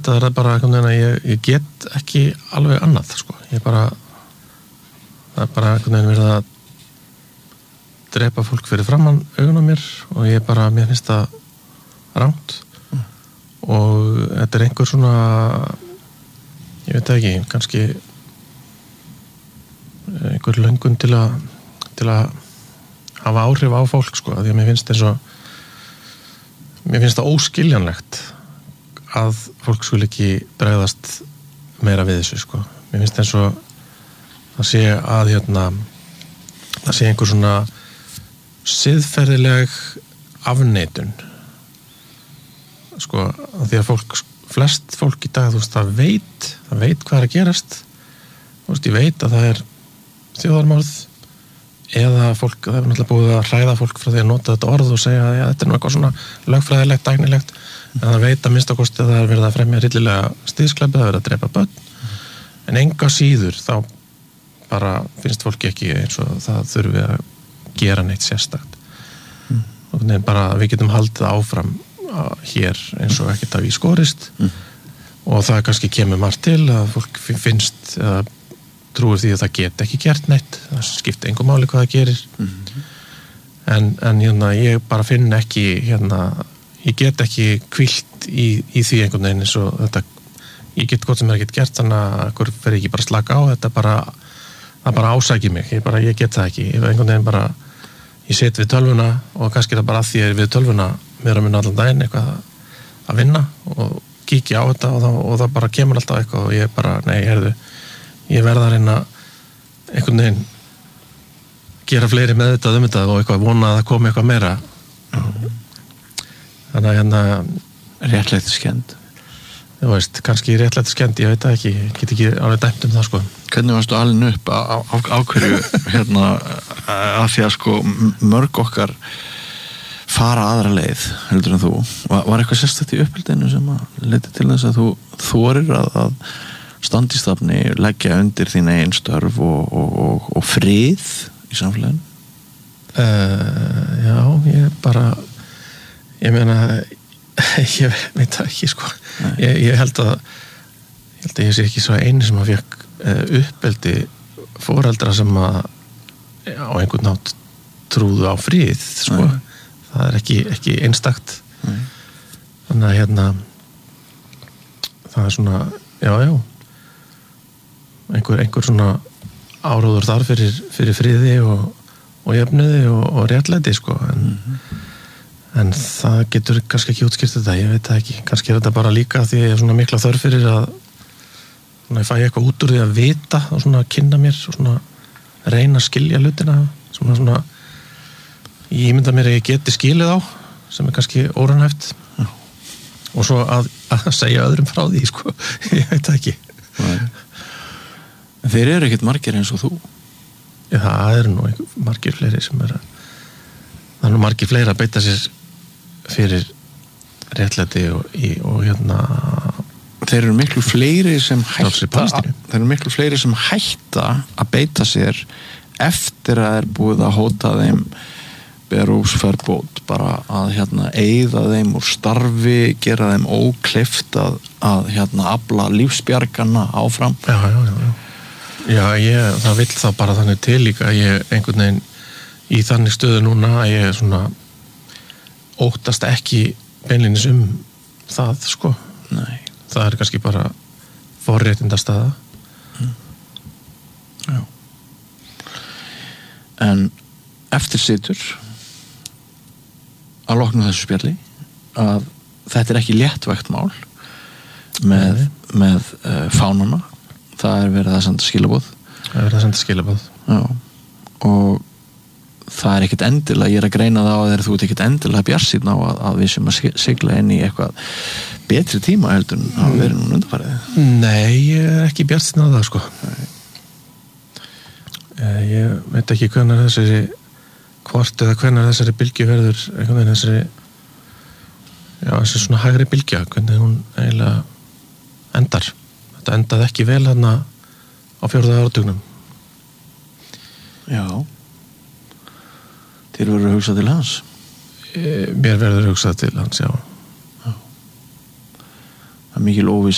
þetta er bara einhvern veginn að ég get ekki alveg annað, sko. Það er bara einhvern veginn verið að drepa fólk fyrir framan augun á mér og mér finnst það rangt og þetta er einhver svona, ég veit ekki, kannski einhver löngun til að hafa áhrif á fólk, sko, því að mér finnst það óskiljanlegt að fólk skuli ekki bregðast meira við þessu, sko. Mér finnst eins og það sé að það sé einhver svona siðferðileg afneitun, sko, því að flest fólk í dag, þú veist, það veit hvað er að gerast, þú veist, ég veit að það er þjóðarmorð eða fólk, það er náttúrulega búið að hræða fólk frá því að nota þetta orð og segja að þetta er nú eitthvað svona lögfræðilegt, dægnilegt, en það veit að minnsta kosti að það er verið að fremja rillilega stríðsglæpi, það er verið að drepa börn, en enga síður þá bara finnst fólki ekki eins og það þurfi að gera neitt sérstakt. Og bara við getum haldið áfram hér eins og ekkert að við skorist og það kannski kemur margt til að fólk finnst trúir því að það get ekki gert neitt, það skiptir engu máli hvað það gerir en ég bara finn ekki ég get ekki hvílt í því einhvern veginn eins og þetta, ég get gott sem er ekkert gert þannig að hver fer ekki bara slaka á þetta það bara ásækir mig, ég get það ekki einhvern veginn bara, ég set við tölvuna og kannski það bara að því að við tölvuna mér að minna allan daginn eitthvað að vinna og kíkja á þetta og það bara kemur alltaf eitthvað og ég bara, nei, ég verða að reyna einhvern veginn gera fleiri með þetta og eitthvað vona að það komi eitthvað meira þannig að réttlætiskennd þú veist, kannski réttlætiskennd, ég veit það ekki ég get ekki alveg dæmt það, sko. Hvernig varstu alin upp á hverju að því að, sko, mörg okkar fara aðra leið heldur en þú, var eitthvað sérstakt í uppeldinu sem að leiti til þess að þú þorir að standa í stafni, leggja undir þín eigin störf og frið í samfélaginu? Já, ég meina ég veit það ekki, sko. Ég held að ég sé ekki svo eini sem að fékk uppeldi foreldra sem að á einhvern nátt trúðu á frið, sko. Það er ekki einstakt. Þannig að það er svona, já einhver svona áróður þar fyrir friði og jöfnuði og réttlæti, sko, en það getur kannski ekki útskýrt þetta, ég veit það ekki, kannski er þetta bara líka því ég er svona mikla þörf fyrir að svona, ég fæ eitthvað út úr því að vita og svona kynna mér og svona reyna að skilja hlutina svona ég mynda mér að ég geti skilið á sem er kannski óraunhæft og svo að segja öðrum frá því, sko, ég veit það ekki. Þeir eru ekkert margir eins og þú? Já, það eru nú margir fleiri sem það er nú margir fleiri að beita sér fyrir réttlæti og þeir eru miklu fleiri sem hætta að beita sér eftir að er búið að hóta þeim berúsferðbót, bara að eyða þeim úr starfi, gera þeim ókleift að afla lífsbjargana áfram. Já, það vill þá bara þannig til líka að ég einhvern veginn í þannig stöðu núna að ég svona óttast ekki beinlínis það, sko. Nei. Það er kannski bara forréttindastaða. Já. En eftir situr að loknu þessu spjalli að þetta er ekki léttvægt mál með fánana. Það er verið að senda skilaboð. Já. Og það er ekkert endilega, ég er að greina það á þegar þú ert ekkert endilega bjarsýnn á að við sem að sigla inn í eitthvað betri tíma heldur en að vera núna undanfarið. Nei, ég er ekki bjarsýnn á það, sko. Ég veit ekki hvenær þessari bylgju verður einhvern veginn þessi svona hægri bylgja, hvernig hún eiginlega endar. Þetta endaði ekki vel þarna á 4. áratugnum. Já. Þér verður að hugsa til hans? Mér verður að hugsa til hans, já. Það er mikil óvissa